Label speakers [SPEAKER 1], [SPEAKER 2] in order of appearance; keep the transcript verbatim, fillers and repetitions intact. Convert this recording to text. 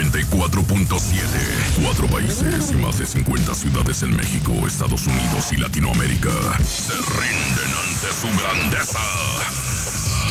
[SPEAKER 1] noventa y cuatro punto siete. Cuatro países y más de cincuenta ciudades en México, Estados Unidos y Latinoamérica se rinden ante su grandeza.